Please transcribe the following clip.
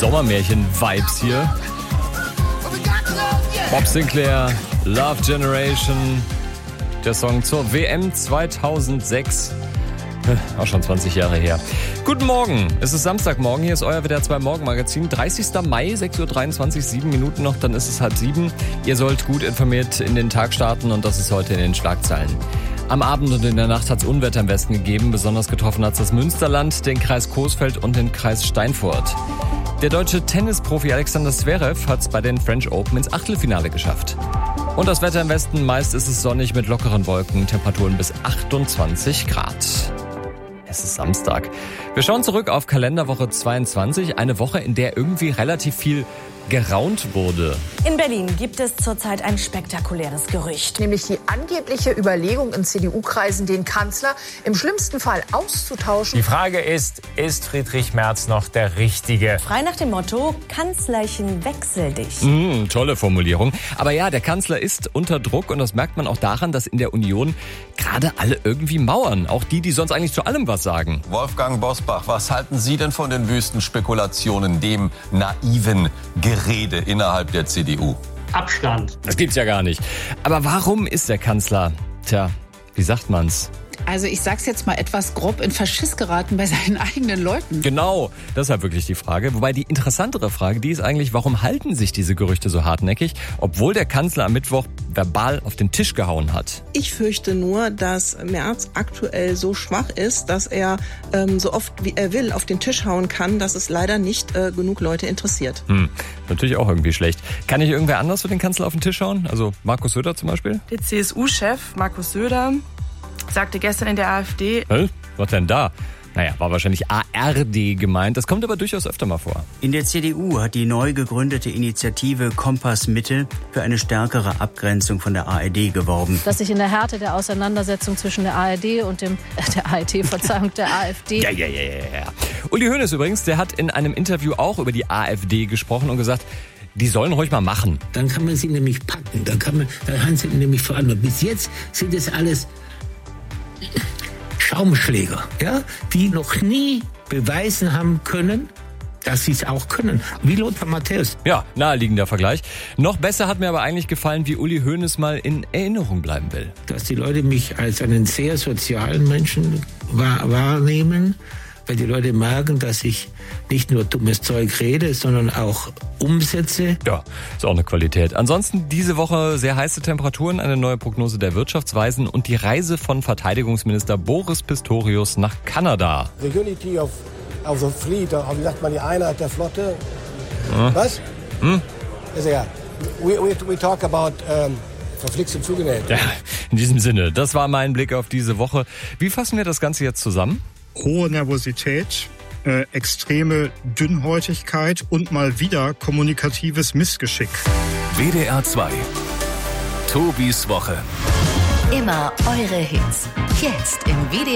Sommermärchen-Vibes hier. Bob Sinclair, Love Generation, der Song zur WM 2006. Auch schon 20 Jahre her. Guten Morgen, es ist Samstagmorgen, hier ist euer WDR 2 Morgenmagazin. 30. Mai, 6.23 Uhr, 7 Minuten noch, dann ist es 6:30. Ihr sollt gut informiert in den Tag starten und das ist heute in den Schlagzeilen. Am Abend und in der Nacht hat es Unwetter im Westen gegeben. Besonders getroffen hat es das Münsterland, den Kreis Coesfeld und den Kreis Steinfurt. Der deutsche Tennisprofi Alexander Zverev hat es bei den French Open ins Achtelfinale geschafft. Und das Wetter im Westen, meist ist es sonnig mit lockeren Wolken, Temperaturen bis 28 Grad. Es ist Samstag. Wir schauen zurück auf Kalenderwoche 22, eine Woche, in der irgendwie relativ viel geraunt wurde. In Berlin gibt es zurzeit ein spektakuläres Gerücht. Nämlich die angebliche Überlegung in CDU-Kreisen, den Kanzler im schlimmsten Fall auszutauschen. Die Frage ist Friedrich Merz noch der Richtige? Frei nach dem Motto, Kanzlerchen, wechsel dich. Tolle Formulierung. Aber ja, der Kanzler ist unter Druck und das merkt man auch daran, dass in der Union gerade alle irgendwie mauern. Auch die sonst eigentlich zu allem was sagen. Wolfgang Bosbach, was halten Sie denn von den wüsten Spekulationen, dem naiven Gerede innerhalb der CDU? Abstand. Das gibt's ja gar nicht. Aber warum ist der Kanzler, wie sagt man's? Also ich sag's jetzt mal etwas grob, in Verschiss geraten bei seinen eigenen Leuten. Genau, deshalb wirklich die Frage. Wobei die interessantere Frage, die ist eigentlich, warum halten sich diese Gerüchte so hartnäckig, obwohl der Kanzler am Mittwoch verbal auf den Tisch gehauen hat? Ich fürchte nur, dass Merz aktuell so schwach ist, dass er so oft wie er will auf den Tisch hauen kann, dass es leider nicht genug Leute interessiert. Natürlich auch irgendwie schlecht. Kann nicht irgendwer anders für den Kanzler auf den Tisch hauen? Also Markus Söder zum Beispiel? Der CSU-Chef Markus Söder sagte gestern in der AfD... Was denn da? Naja, war wahrscheinlich ARD gemeint. Das kommt aber durchaus öfter mal vor. In der CDU hat die neu gegründete Initiative Kompass Mitte für eine stärkere Abgrenzung von der ARD geworben. Dass sich in der Härte der Auseinandersetzung zwischen der ARD und der AfD... Ja. Uli Hoeneß übrigens, der hat in einem Interview auch über die AfD gesprochen und gesagt, die sollen ruhig mal machen. Dann kann man sie nämlich packen, dann haben sie nämlich verantwortet. Bis jetzt sind es alles Schaumschläger, die noch nie beweisen haben können, dass sie es auch können. Wie Lothar Matthäus. Ja, naheliegender Vergleich. Noch besser hat mir aber eigentlich gefallen, wie Uli Hoeneß mal in Erinnerung bleiben will. Dass die Leute mich als einen sehr sozialen Menschen wahrnehmen, weil die Leute merken, dass ich nicht nur dummes Zeug rede, sondern auch umsetze. Ja, ist auch eine Qualität. Ansonsten diese Woche sehr heiße Temperaturen, eine neue Prognose der Wirtschaftsweisen und die Reise von Verteidigungsminister Boris Pistorius nach Kanada. The unity of the fleet, wie sagt man, die Einheit der Flotte. Was? Ist egal. We talk about verflixte Zugenäht. Ja, in diesem Sinne, das war mein Blick auf diese Woche. Wie fassen wir das Ganze jetzt zusammen? Hohe Nervosität, extreme Dünnhäutigkeit und mal wieder kommunikatives Missgeschick. WDR 2. Tobis Woche. Immer eure Hits. Jetzt im WDR